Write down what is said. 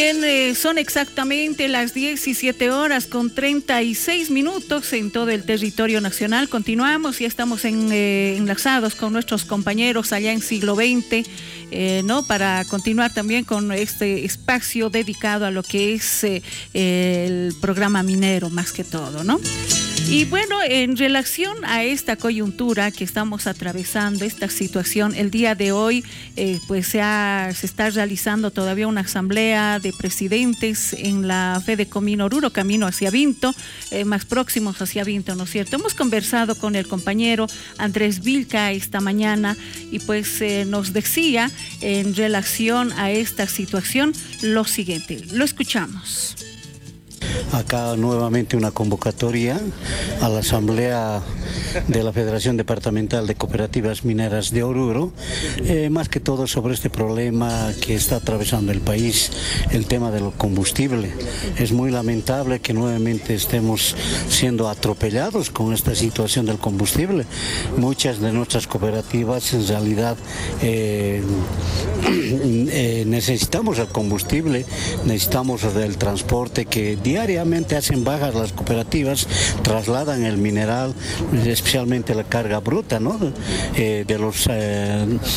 bien, son exactamente las 17 horas con 36 minutos en todo el territorio nacional. Continuamos y estamos enlazados con nuestros compañeros allá en Siglo XX, ¿no? Para continuar también con este espacio dedicado a lo que es el programa minero, más que todo, ¿no? Y bueno, en relación a esta coyuntura que estamos atravesando, esta situación, el día de hoy pues se está realizando todavía una asamblea de presidentes en la Fedecomino Oruro, camino hacia Vinto, más próximos hacia Vinto, ¿no es cierto? Hemos conversado con el compañero Andrés Vilca esta mañana y pues nos decía en relación a esta situación lo siguiente, lo escuchamos. Acá nuevamente una convocatoria a la Asamblea de la Federación Departamental de Cooperativas Mineras de Oruro, más que todo sobre este problema que está atravesando el país, el tema del combustible. Es muy lamentable que nuevamente estemos siendo atropellados con esta situación del combustible. Muchas de nuestras cooperativas en realidad necesitamos el combustible, necesitamos el transporte que diariamente hacen bajas las cooperativas, trasladan el mineral, especialmente la carga bruta, ¿no? de